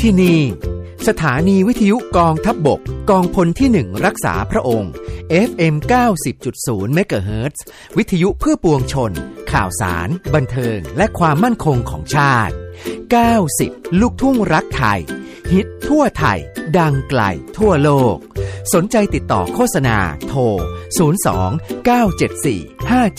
ที่นี่สถานีวิทยุกองทัพบกกองพลที่1รักษาพระองค์ FM 90.0 เมกะเฮิรตซ์วิทยุเพื่อปวงชนข่าวสารบันเทิงและความมั่นคงของชาติ90ลูกทุ่งรักไทยฮิตทั่วไทยดังไกลทั่วโลกสนใจติดต่อโฆษณาโทร02 974 57